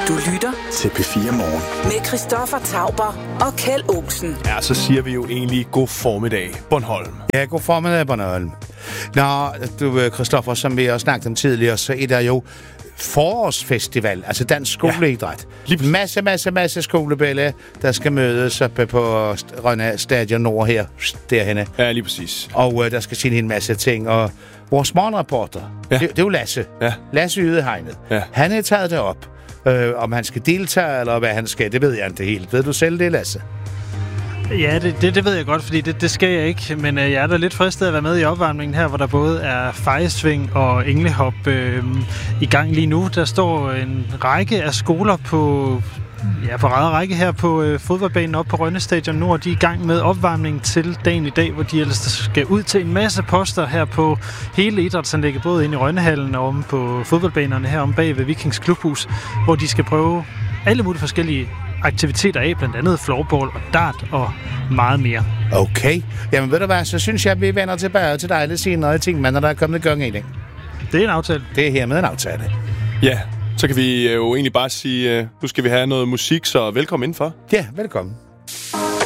Du lytter til P4 Morgen med Christoffer Tauber og Kjeld Olsen. Ja, så siger vi jo egentlig god formiddag, Bornholm. Ja, god formiddag, Bornholm. Nå, du, Christoffer, som vi også snakket om tidligere, så er der jo forårsfestival, altså dansk skoleidræt. Ja, masse skolebælle, der skal mødes oppe på Rønne Stadion Nord her, derhenne. Ja, lige præcis. Og der skal sige en masse ting, og vores morgenreporter, det er jo Lasse. Ja. Lasse Ydehegnet. Ja. Han er taget derop. Om han skal deltage, eller hvad han skal, det ved jeg ikke helt. Ved du selv det, Lasse? Ja, det ved jeg godt, fordi det skal jeg ikke. Men jeg er da lidt fristet at være med i opvarmningen her, hvor der både er fejesving og englehop i gang lige nu. Der står en række af skoler på rad og række her på fodboldbanen oppe på Rønne Stadion Nord. De er i gang med opvarmning til dagen i dag, hvor de ellers skal ud til en masse poster her på hele idrætsanlægget, både inde i Rønnehallen og omme på fodboldbanerne her om bag ved Vikings Klubhus, hvor de skal prøve alle mulige forskellige aktiviteter af, blandt andet floorball og dart og meget mere. Okay. Jamen ved du hvad, så synes jeg, at vi vender tilbage til dig lidt senere i tingene, når der er kommet i gang i det. Det er en aftale. Det er hermed en aftale. Ja, så kan vi jo egentlig bare sige, nu skal vi have noget musik, så velkommen indenfor. Ja, velkommen.